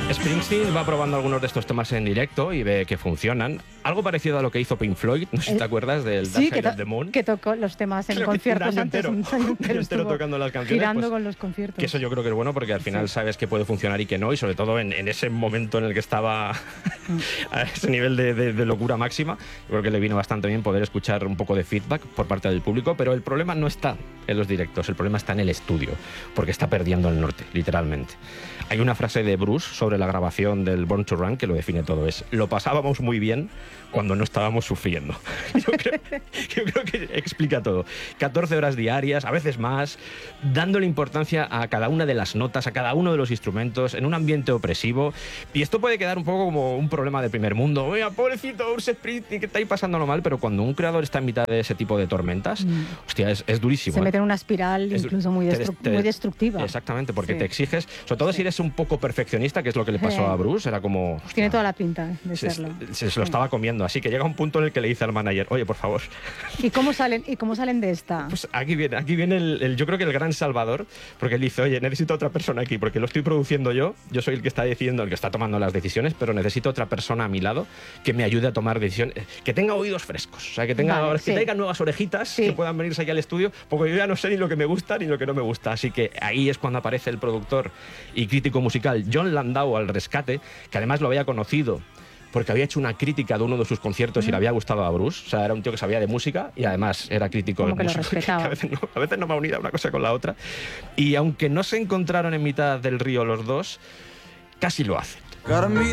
Springsteen va probando algunos de estos temas en directo y ve que funcionan. Algo parecido a lo que hizo Pink Floyd, no sé si te acuerdas del Dark Side of the Moon. Que tocó los temas en conciertos antes. Un año entero tocando las canciones. Girando pues, con los conciertos. Que eso yo creo que es bueno porque al final sabes que puede funcionar y que no, y sobre todo en ese momento en el que estaba a ese nivel de locura máxima, yo creo que le vino bastante bien poder escuchar un poco de feedback por parte del público, pero el problema no está en los directos, el problema está en el estudio, porque está perdiendo el norte, literalmente. Hay una frase de Bruce sobre la grabación del Born to Run que lo define todo, es: lo pasábamos muy bien cuando no estábamos sufriendo. Yo creo que explica todo. 14 horas diarias, a veces más, dándole importancia a cada una de las notas, a cada uno de los instrumentos, en un ambiente opresivo. Y esto puede quedar un poco como un problema de primer mundo. Oiga, pobrecito Bruce Springsteen, que está ahí pasándolo mal, pero cuando un creador está en mitad de ese tipo de tormentas, hostia, es durísimo. Se mete en una espiral incluso muy destructiva. Exactamente, porque te exiges, sobre todo si eres un poco perfeccionista, que es lo que le pasó a Bruce, era como... Hostia, tiene toda la pinta de serlo. Se lo estaba comiendo, así que llega un punto en el que le dice al manager: oye, por favor. ¿Y cómo salen de esta? Pues aquí viene yo creo que el gran salvador, porque él dice: oye, necesito otra persona aquí, porque lo estoy produciendo yo soy el que está decidiendo, el que está tomando las decisiones, pero necesito otra persona a mi lado que me ayude a tomar decisiones, que tenga oídos frescos, o sea, que tenga nuevas orejitas que puedan venirse aquí al estudio, porque yo ya no sé ni lo que me gusta ni lo que no me gusta, así que ahí es cuando aparece el productor y crítico musical Jon Landau al rescate, que además lo había conocido porque había hecho una crítica de uno de sus conciertos y le había gustado a Bruce. O sea, era un tío que sabía de música y además era crítico de música. A veces no va unida una cosa con la otra. Y aunque no se encontraron en mitad del río los dos, casi lo hacen.